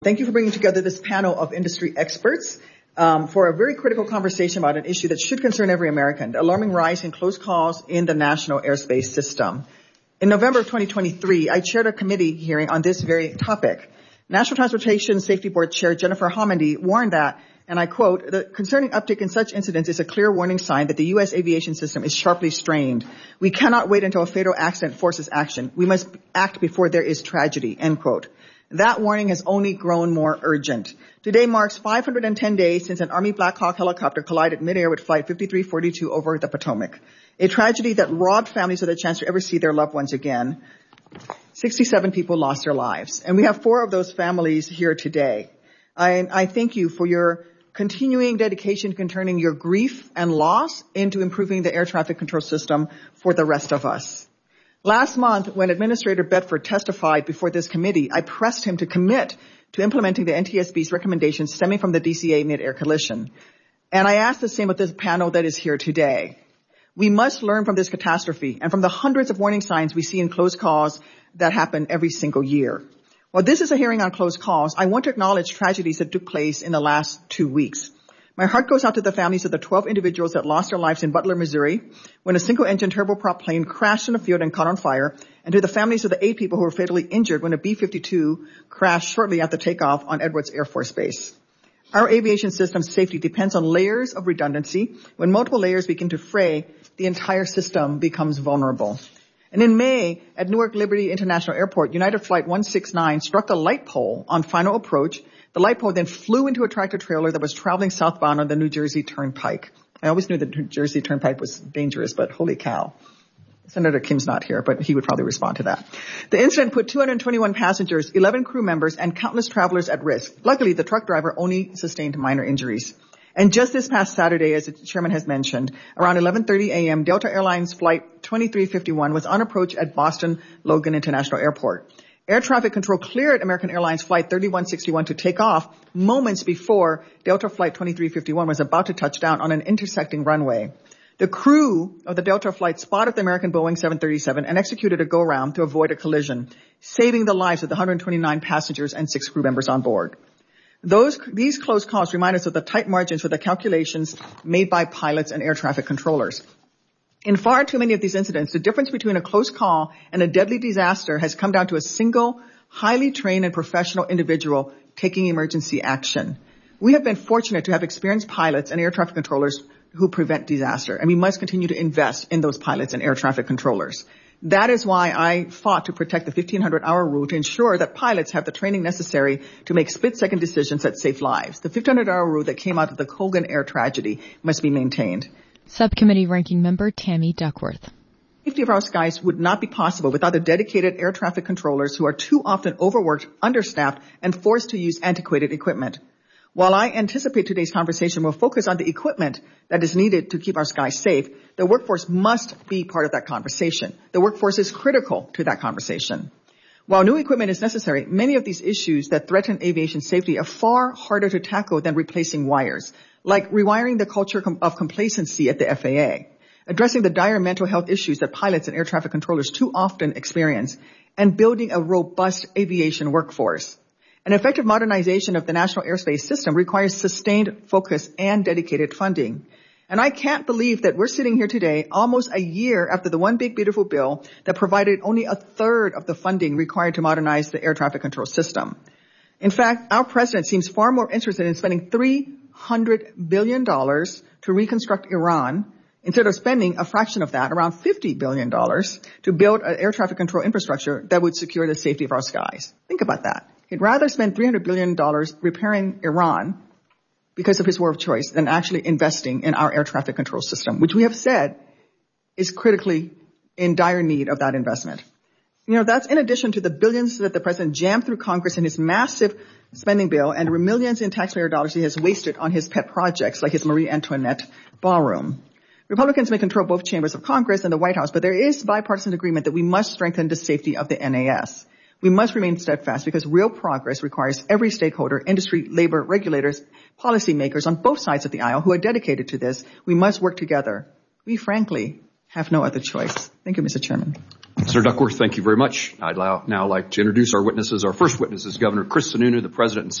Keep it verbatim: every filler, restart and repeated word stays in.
Thank you for bringing together this panel of industry experts um, for a very critical conversation about an issue that should concern every American, the alarming rise in close calls in the national airspace system. In November of twenty twenty-three, I chaired a committee hearing on this very topic. National Transportation Safety Board Chair Jennifer Homendy warned that, and I quote, "The concerning uptick in such incidents is a clear warning sign that the U S aviation system is sharply strained. We cannot wait until a fatal accident forces action. We must act before there is tragedy," end quote. That warning has only grown more urgent. Today marks five hundred ten days since an Army Black Hawk helicopter collided midair with Flight fifty-three forty-two over the Potomac, a tragedy that robbed families of the chance to ever see their loved ones again. sixty-seven people lost their lives, and we have four of those families here today. I, I thank you for your continuing dedication to turning your grief and loss into improving the air traffic control system for the rest of us. Last month, when Administrator Bedford testified before this committee, I pressed him to commit to implementing the N T S B's recommendations stemming from the D C A mid-air collision. And I ask the same of this panel that is here today. We must learn from this catastrophe and from the hundreds of warning signs we see in close calls that happen every single year. While this is a hearing on close calls, I want to acknowledge tragedies that took place in the last two weeks. My heart goes out to the families of the twelve individuals that lost their lives in Butler, Missouri, when a single-engine turboprop plane crashed in a field and caught on fire, and to the families of the eight people who were fatally injured when a B fifty-two crashed shortly after takeoff on Edwards Air Force Base. Our aviation system's safety depends on layers of redundancy. When multiple layers begin to fray, the entire system becomes vulnerable. And in May, at Newark Liberty International Airport, United Flight one sixty-nine struck a light pole on final approach. The light pole then flew into a tractor-trailer that was traveling southbound on the New Jersey Turnpike. I always knew the New Jersey Turnpike was dangerous, but holy cow. Senator Kim's not here, but he would probably respond to that. The incident put two hundred twenty-one passengers, eleven crew members, and countless travelers at risk. Luckily, the truck driver only sustained minor injuries. And just this past Saturday, as the chairman has mentioned, around eleven thirty a.m., Delta Airlines Flight twenty-three fifty-one was on approach at Boston Logan International Airport. Air traffic control cleared American Airlines Flight thirty-one sixty-one to take off moments before Delta Flight twenty-three fifty-one was about to touch down on an intersecting runway. The crew of the Delta flight spotted the American Boeing seven thirty-seven and executed a go-around to avoid a collision, saving the lives of the one hundred twenty-nine passengers and six crew members on board. Those, these close calls remind us of the tight margins for the calculations made by pilots and air traffic controllers. In far too many of these incidents, the difference between a close call and a deadly disaster has come down to a single, highly trained and professional individual taking emergency action. We have been fortunate to have experienced pilots and air traffic controllers who prevent disaster, and we must continue to invest in those pilots and air traffic controllers. That is why I fought to protect the fifteen hundred hour rule to ensure that pilots have the training necessary to make split-second decisions that save lives. The fifteen hundred hour rule that came out of the Colgan Air tragedy must be maintained. Subcommittee Ranking Member Tammy Duckworth. Safety of our skies would not be possible without the dedicated air traffic controllers who are too often overworked, understaffed, and forced to use antiquated equipment. While I anticipate today's conversation will focus on the equipment that is needed to keep our skies safe, the workforce must be part of that conversation. The workforce is critical to that conversation. While new equipment is necessary, many of these issues that threaten aviation safety are far harder to tackle than replacing wires, like rewiring the culture of complacency at the F A A, addressing the dire mental health issues that pilots and air traffic controllers too often experience, and building a robust aviation workforce. An effective modernization of the national airspace system requires sustained focus and dedicated funding. And I can't believe that we're sitting here today, almost a year after the One Big Beautiful Bill that provided only a third of the funding required to modernize the air traffic control system. In fact, our president seems far more interested in spending three hundred billion dollars to reconstruct Iran instead of spending a fraction of that, around fifty billion dollars, to build an air traffic control infrastructure that would secure the safety of our skies. Think about that. He'd rather spend three hundred billion dollars repairing Iran because of his war of choice than actually investing in our air traffic control system, which we have said is critically in dire need of that investment. You know, that's in addition to the billions that the president jammed through Congress in his massive spending bill and millions in taxpayer dollars he has wasted on his pet projects like his Marie Antoinette ballroom. Republicans may control both chambers of Congress and the White House, but there is bipartisan agreement that we must strengthen the safety of the N A S. We must remain steadfast because real progress requires every stakeholder, industry, labor, regulators, policymakers on both sides of the aisle who are dedicated to this. We must work together. We frankly have no other choice. Thank you, Mister Chairman. Senator Duckworth, thank you very much. I'd now like to introduce our witnesses. Our first witness is Governor Chris Sununu, the President and